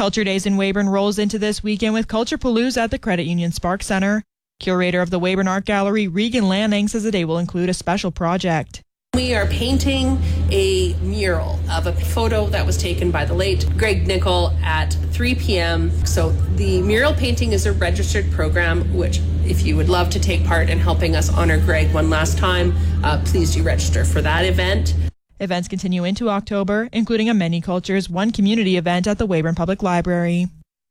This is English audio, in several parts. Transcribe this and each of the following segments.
Culture Days in Weyburn rolls into this weekend with Culture Palooza at the Credit Union Spark Center. Curator of the Weyburn Art Gallery, Regan Lanning, says the day will include a special project. We are painting a mural of a photo that was taken by the late Greg Nicol at 3 p.m. So the mural painting is a registered program, which if you would love to take part in helping us honor Greg one last time, please do register for that event. Events continue into October, including a Many Cultures One Community event at the Weyburn Public Library.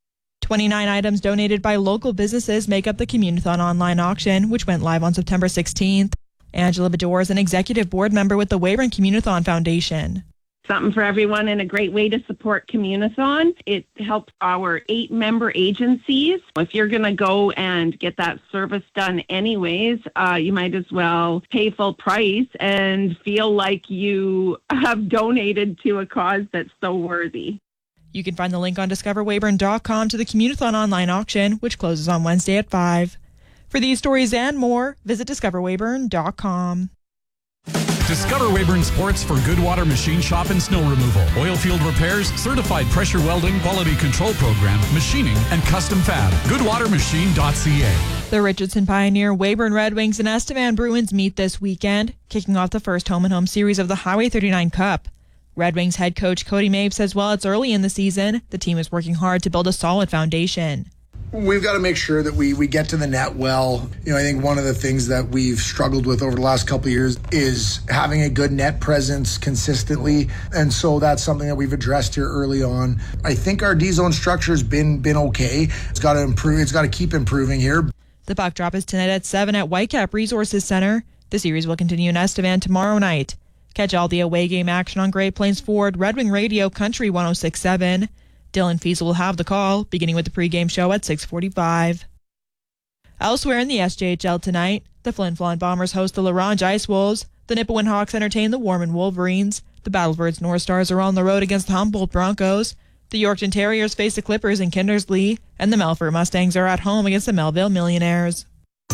29 items donated by local businesses make up the Communithon online auction, which went live on September 16th. Angela Bador is an executive board member with the Weyburn Communithon Foundation. Something for everyone and a great way to support Communithon. It helps our 8 member agencies. If you're going to go and get that service done anyways, you might as well pay full price and feel like you have donated to a cause that's so worthy. You can find the link on discoverweyburn.com to the Communithon online auction, which closes on Wednesday at 5. For these stories and more, visit discoverweyburn.com. Discover Weyburn Sports for Goodwater Machine Shop and Snow Removal, oil field repairs, certified pressure welding, quality control program, machining, and custom fab. GoodwaterMachine.ca. The Richardson Pioneer, Weyburn Red Wings, and Estevan Bruins meet this weekend, kicking off the first home-and-home series of the Highway 39 Cup. Red Wings head coach Cody Mabe says while it's early in the season, the team is working hard to build a solid foundation. We've got to make sure that we get to the net well. I think one of the things that we've struggled with over the last couple of years is having a good net presence consistently. And so that's something that we've addressed here early on. I think our D-zone structure has been okay. It's got to improve. It's got to keep improving here. The puck drop is tonight at 7 at Whitecap Resources Center. The series will continue in Estevan tomorrow night. Catch all the away game action on Great Plains Ford, Red Wing Radio, Country 106.7. Dylan Fiesel will have the call, beginning with the pregame show at 6:45. Elsewhere in the SJHL tonight, the Flin Flon Bombers host the La Ronge Ice Wolves. The Nipawin Hawks entertain the Warman Wolverines. The Battlebirds North Stars are on the road against the Humboldt Broncos. The Yorkton Terriers face the Clippers in Kindersley. And the Melfort Mustangs are at home against the Melville Millionaires.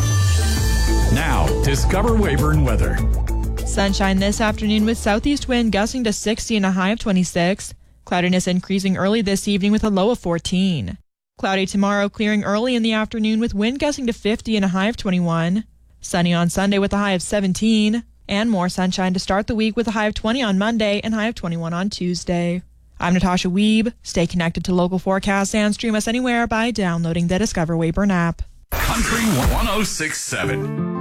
Now, Discover Weyburn weather. Sunshine this afternoon with southeast wind gusting to 60 and a high of 26. Cloudiness increasing early this evening with a low of 14. Cloudy tomorrow, clearing early in the afternoon with wind gusting to 50 and a high of 21. Sunny on Sunday with a high of 17. And more sunshine to start the week with a high of 20 on Monday and high of 21 on Tuesday. I'm Natasha Wiebe. Stay connected to local forecasts and stream us anywhere by downloading the Discover Weyburn app. Country 106.7.